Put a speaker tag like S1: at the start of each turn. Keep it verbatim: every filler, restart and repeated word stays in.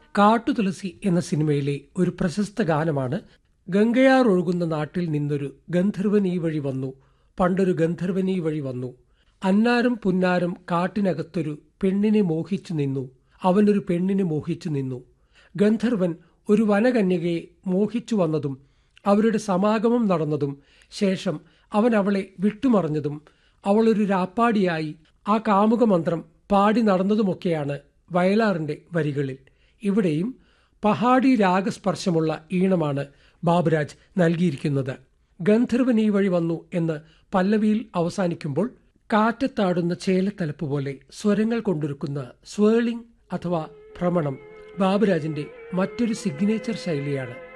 S1: കാട്ടുതുളസി എന്ന സിനിമയിലെ ഒരു പ്രശസ്ത ഗാനമാണ് ഗംഗയാർ ഒഴുകുന്ന നാട്ടിൽ നിന്നൊരു ഗന്ധർവൻ ഈ വഴി വന്നു, പണ്ടൊരു ഗന്ധർവൻ ഈ വഴി വന്നു, അന്നാരം പുന്നാരം കാട്ടിനകത്തൊരു പെണ്ണിനെ മോഹിച്ചു നിന്നു, അവനൊരു പെണ്ണിനെ മോഹിച്ചു നിന്നു. ഗന്ധർവൻ ഒരു വനകന്യകയെ മോഹിച്ചു വന്നതും അവരുടെ സമാഗമം നടന്നതും ശേഷം അവൻ അവളെ വിട്ടുമറഞ്ഞതും അവളൊരു രാപ്പാടിയായി ആ കാമുകമന്ത്രം പാടി നടന്നതുമൊക്കെയാണ് വയലാറിന്റെ വരികളിൽ. ഇവിടെയും പഹാഡി രാഗസ്പർശമുള്ള ഈണമാണ് ബാബുരാജ് നൽകിയിരിക്കുന്നത്. ഗന്ധർവൻ ഈ വഴി വന്നു എന്ന് പല്ലവിയിൽ അവസാനിക്കുമ്പോൾ കാറ്റത്താടുന്ന ചേലത്തലപ്പ് പോലെ സ്വരങ്ങൾ കൊണ്ടൊരുക്കുന്ന സ്വേളിംഗ് അഥവാ ഭ്രമണം ബാബുരാജിന്റെ മറ്റൊരു സിഗ്നേച്ചർ ശൈലിയാണ്.